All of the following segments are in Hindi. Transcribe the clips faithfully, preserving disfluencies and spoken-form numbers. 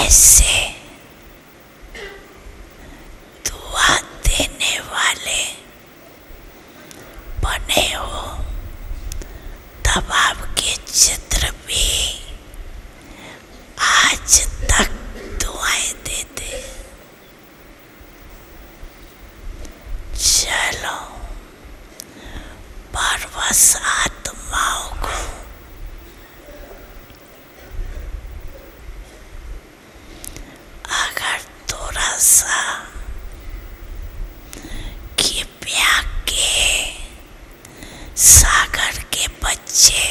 ऐसे दुआ देने वाले बने हो तब आपके चित्र भी आज तक दुआएं देते। चलो परवश आत्माओं को अगर थोड़ा सा किमिया के सागर के बच्चे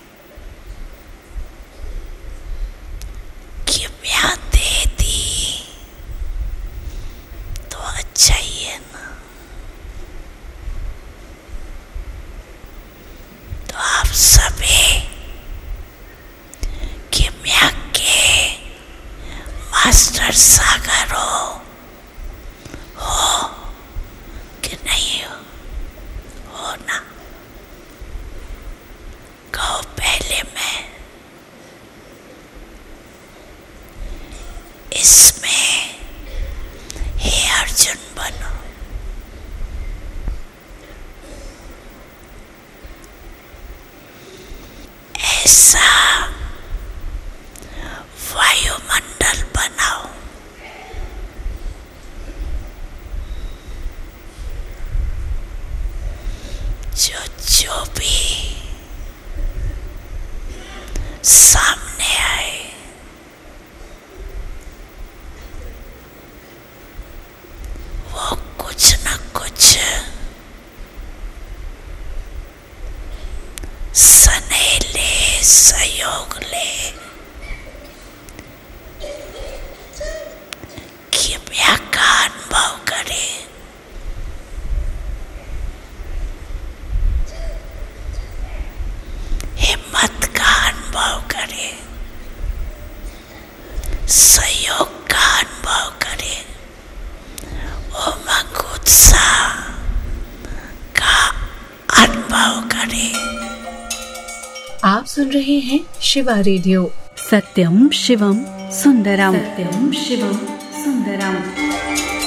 किमिया दे दी तो अच्छा ही है ना। तो आप सभी किमिया के मास्टर सागर हो हो कि नहीं हो? हो ना? कहो पहले मैं। इसमें हे अर्जुन बनो। ऐसा वायुमंडल बनाओ जो जो भी सामने आए वो कुछ न कुछ स्नेह ले, सहयोग ले, किमिया का अनुभव करे। हिम्मत का अनुभव करे, सहयोग का अनुभव करे, उमंग उत्साह का अनुभव करे। आप सुन रहे हैं शिवा रेडियो। सत्यम शिवम सुंदरम। सत्यम शिवम सुंदरम।